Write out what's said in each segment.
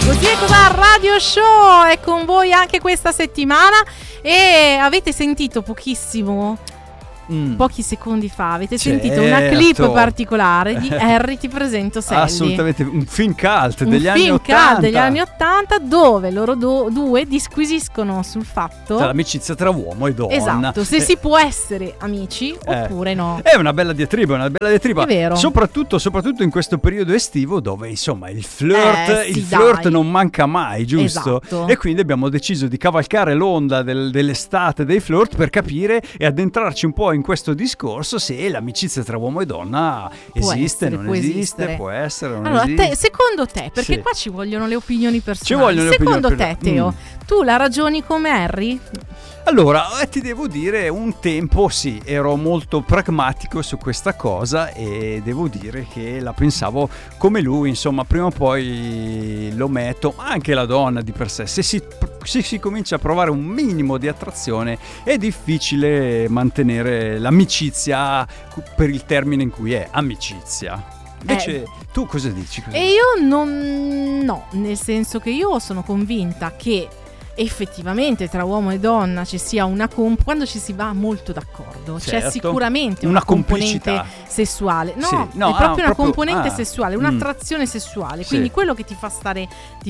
Così è qua Radio Show, è con voi anche questa settimana e avete sentito pochissimo, pochi secondi fa, avete sentito una clip particolare di Harry ti presento Sally. Assolutamente, un film cult degli anni 80 dove loro due disquisiscono sul fatto dell'amicizia tra uomo e donna. Esatto, se si può essere amici oppure no. È una bella diatriba, È vero. Soprattutto in questo periodo estivo dove insomma il flirt non manca mai, giusto? Esatto. E quindi abbiamo deciso di cavalcare l'onda dell'estate dei flirt per capire e addentrarci un po' in questo discorso se l'amicizia tra uomo e donna esiste, non esiste, può essere, non esiste. Secondo te, perché qua ci vogliono le opinioni personali. Secondo te, Teo, tu la ragioni come Harry? Allora, ti devo dire, un tempo sì, ero molto pragmatico su questa cosa e devo dire che la pensavo come lui, insomma, prima o poi lo metto, ma anche la donna di per sé, se si comincia a provare un minimo di attrazione è difficile mantenere l'amicizia per il termine in cui è amicizia. Invece tu cosa dici? E io no, nel senso che io sono convinta che effettivamente tra uomo e donna ci sia quando ci si va molto d'accordo, certo, c'è sicuramente una componente sessuale. No, è proprio una componente sessuale, un'attrazione sessuale. Quindi quello che ti fa stare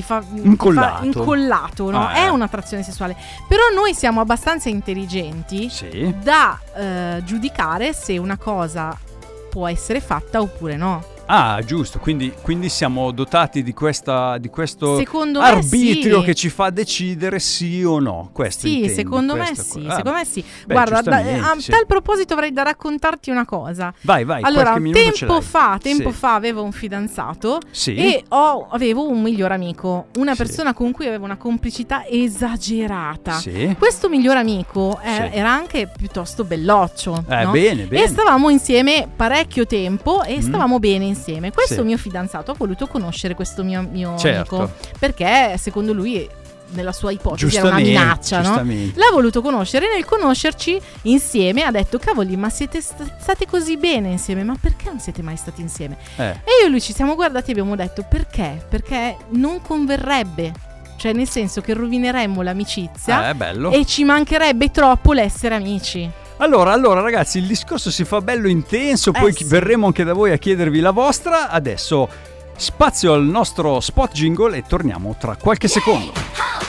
incollato, no? È un'attrazione sessuale. Però noi siamo abbastanza intelligenti da giudicare se una cosa può essere fatta oppure no. Ah, giusto, quindi siamo dotati di questo secondo arbitrio che ci fa decidere sì o no. Secondo me sì. Guarda, a tal proposito avrei da raccontarti una cosa. Vai. Allora, tempo fa avevo un fidanzato e avevo un miglior amico, una persona con cui avevo una complicità esagerata. Questo miglior amico era anche piuttosto belloccio, no? Bene. E stavamo insieme parecchio tempo e stavamo bene insieme. Questo mio fidanzato ha voluto conoscere questo mio amico perché secondo lui, nella sua ipotesi, era una minaccia, no? L'ha voluto conoscere. Nel conoscerci insieme ha detto: cavoli, ma siete state così bene insieme, ma perché non siete mai stati insieme? E io e lui ci siamo guardati e abbiamo detto: perché? Perché non converrebbe, cioè nel senso che rovineremmo l'amicizia e ci mancherebbe troppo l'essere amici. Allora ragazzi, il discorso si fa bello intenso, poi verremo anche da voi a chiedervi la vostra. Adesso spazio al nostro spot jingle e torniamo tra qualche secondo.